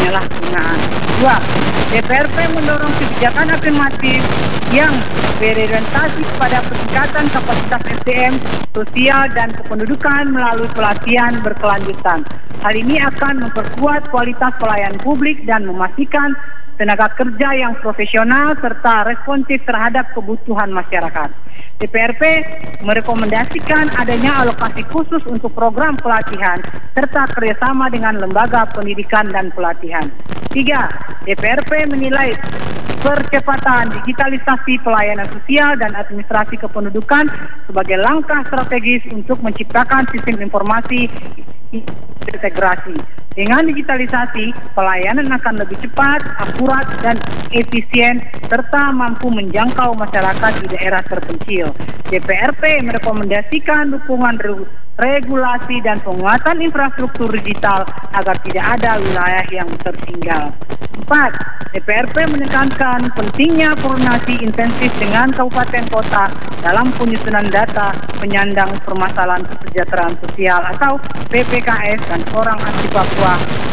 penyalahgunaan. 2. DPRP mendorong kebijakan afirmatif yang berorientasi pada peningkatan kapasitas SDM, sosial, dan kependudukan melalui pelatihan berkelanjutan. Hal ini akan memperkuat kualitas pelayanan publik dan memastikan tenaga kerja yang profesional serta responsif terhadap kebutuhan masyarakat. DPRP merekomendasikan adanya alokasi khusus untuk program pelatihan serta kerjasama dengan lembaga pendidikan dan pelatihan. 3. DPRP menilai percepatan digitalisasi pelayanan sosial dan administrasi kependudukan sebagai langkah strategis untuk menciptakan sistem informasi integrasi. Dengan digitalisasi, pelayanan akan lebih cepat, akurat, dan efisien, serta mampu menjangkau masyarakat di daerah terpencil. DPRP merekomendasikan dukungan regulasi dan penguatan infrastruktur digital agar tidak ada wilayah yang tertinggal. 4. DPRP menekankan pentingnya koordinasi intensif dengan kabupaten kota dalam penyusunan data penyandang permasalahan kesejahteraan sosial atau PPKS dan orang asli Papua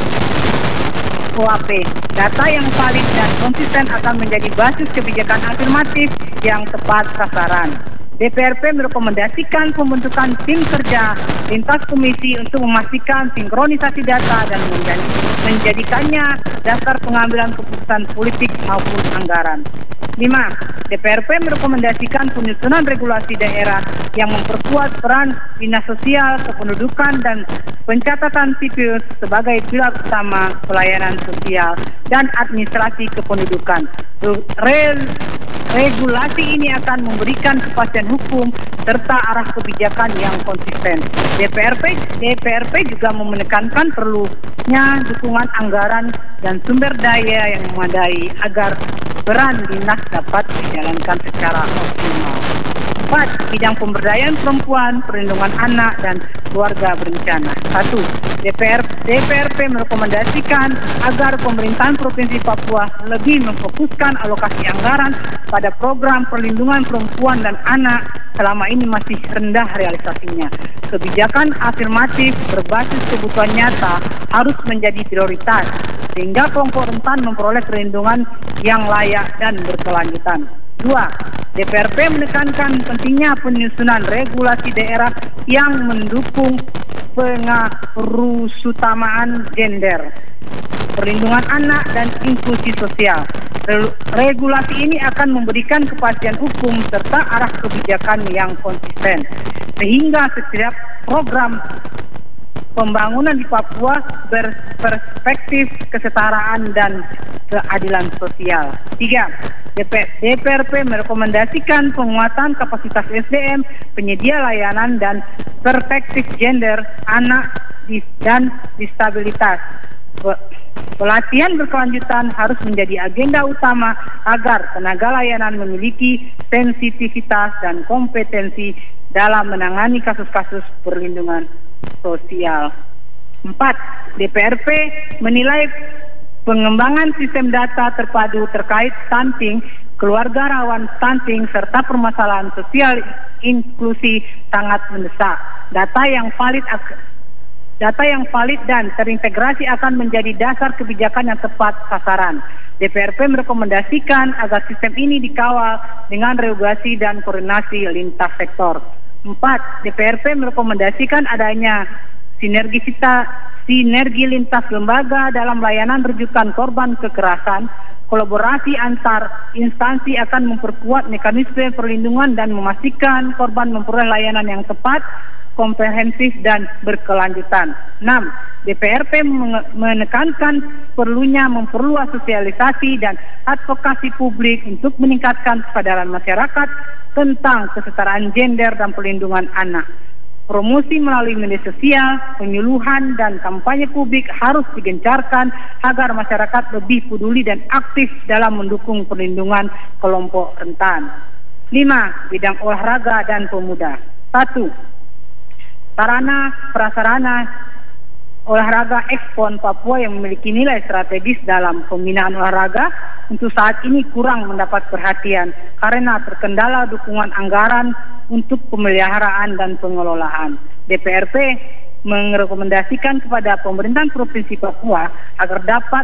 OAP. Data yang valid dan konsisten akan menjadi basis kebijakan afirmatif yang tepat sasaran. DPRP merekomendasikan pembentukan tim kerja lintas komisi untuk memastikan sinkronisasi data dan menjadikannya dasar pengambilan keputusan politik maupun anggaran. 5. DPRP merekomendasikan penyusunan regulasi daerah yang memperkuat peran dinas sosial, kependudukan, dan pencatatan sipil sebagai pilar utama pelayanan sosial dan administrasi kependudukan. Regulasi ini akan memberikan kepastian hukum serta arah kebijakan yang konsisten. DPRP juga menekankan perlunya dukungan anggaran dan sumber daya yang memadai agar peran dinas dapat dijalankan secara optimal. 4. Bidang pemberdayaan perempuan, perlindungan anak, dan keluarga berencana. 1. DPRP merekomendasikan agar pemerintahan Provinsi Papua lebih memfokuskan alokasi anggaran pada program perlindungan perempuan dan anak selama ini masih rendah realisasinya. Kebijakan afirmatif berbasis kebutuhan nyata harus menjadi prioritas sehingga kelompok rentan memperoleh perlindungan yang layak dan berkelanjutan. 2. DPRP menekankan pentingnya penyusunan regulasi daerah yang mendukung pengurusutamaan gender, perlindungan anak, dan inklusi sosial. Regulasi ini akan memberikan kepastian hukum serta arah kebijakan yang konsisten, sehingga setiap program pembangunan di Papua berperspektif kesetaraan dan keadilan sosial. 3. DPRP merekomendasikan penguatan kapasitas SDM, penyedia layanan, dan perspektif gender, anak, dan disabilitas. Pelatihan berkelanjutan harus menjadi agenda utama agar tenaga layanan memiliki sensitivitas dan kompetensi dalam menangani kasus-kasus perlindungan sosial. 4. DPRP menilai pengembangan sistem data terpadu terkait stunting, keluarga rawan stunting, serta permasalahan sosial inklusi sangat mendesak. Data yang valid dan terintegrasi akan menjadi dasar kebijakan yang tepat sasaran. DPRP merekomendasikan agar sistem ini dikawal dengan regulasi dan koordinasi lintas sektor. 4. DPRP merekomendasikan adanya sinergi lintas lembaga dalam layanan rujukan korban kekerasan. Kolaborasi antar instansi akan memperkuat mekanisme perlindungan dan memastikan korban memperoleh layanan yang tepat, komprehensif, dan berkelanjutan. 6. DPRP menekankan perlunya memperluas sosialisasi dan advokasi publik untuk meningkatkan kesadaran masyarakat tentang kesetaraan gender dan perlindungan anak. Promosi melalui media sosial, penyuluhan, dan kampanye publik harus digencarkan agar masyarakat lebih peduli dan aktif dalam mendukung perlindungan kelompok rentan. 5. Bidang olahraga dan pemuda. 1. Sarana prasarana olahraga Ekspon Papua yang memiliki nilai strategis dalam pembinaan olahraga untuk saat ini kurang mendapat perhatian karena terkendala dukungan anggaran untuk pemeliharaan dan pengelolaan. DPRP merekomendasikan kepada pemerintahan Provinsi Papua agar dapat